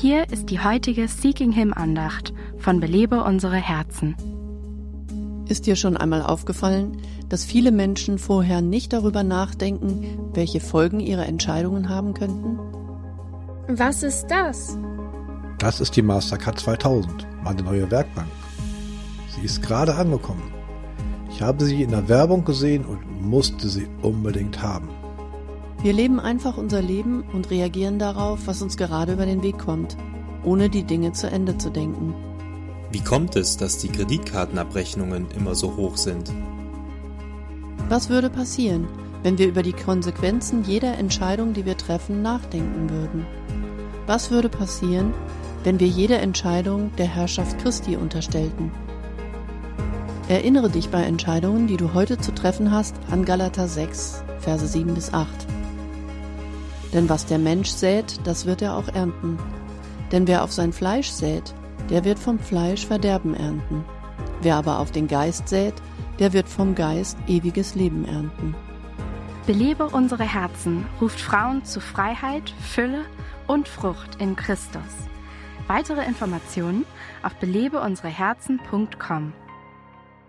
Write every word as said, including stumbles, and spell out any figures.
Hier ist die heutige Seeking Him Andacht von Belebe unsere Herzen. Ist dir schon einmal aufgefallen, dass viele Menschen vorher nicht darüber nachdenken, welche Folgen ihre Entscheidungen haben könnten? Was ist das? Das ist die Mastercard zweitausend, meine neue Werkbank. Sie ist gerade angekommen. Ich habe sie in der Werbung gesehen und musste sie unbedingt haben. Wir leben einfach unser Leben und reagieren darauf, was uns gerade über den Weg kommt, ohne die Dinge zu Ende zu denken. Wie kommt es, dass die Kreditkartenabrechnungen immer so hoch sind? Was würde passieren, wenn wir über die Konsequenzen jeder Entscheidung, die wir treffen, nachdenken würden? Was würde passieren, wenn wir jede Entscheidung der Herrschaft Christi unterstellten? Erinnere dich bei Entscheidungen, die du heute zu treffen hast, an Galater sechs, Verse sieben bis acht. Denn was der Mensch sät, das wird er auch ernten. Denn wer auf sein Fleisch sät, der wird vom Fleisch Verderben ernten. Wer aber auf den Geist sät, der wird vom Geist ewiges Leben ernten. Belebe unsere Herzen ruft Frauen zu Freiheit, Fülle und Frucht in Christus. Weitere Informationen auf belebe unsere herzen punkt com.